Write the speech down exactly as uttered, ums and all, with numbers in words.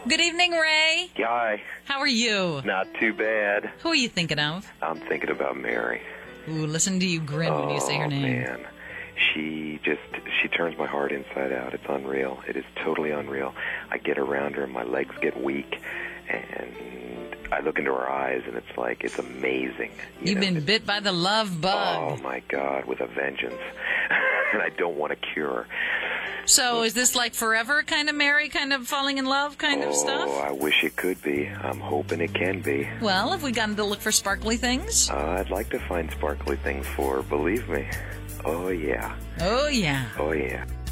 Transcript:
Good evening, Ray. Hi. How are you? Not too bad. Who are you thinking of? I'm thinking about Mary. Ooh, listen to you grin when you say her Oh, name. man. She just, she turns my heart inside out. It's unreal. It is totally unreal. I get around her and my legs get weak, and I look into her eyes, and it's like, it's amazing. You You've know, been it's- bit by the love bug. Oh, my God, with a vengeance. And I don't want a cure. So is this like forever kind of Mary, kind of falling in love kind oh, of stuff? I wish it could be. I'm hoping it can be. Well, have we gotten to look for sparkly things? Uh, I'd like to find sparkly things for her, believe me. Oh, yeah. Oh, yeah. Oh, yeah.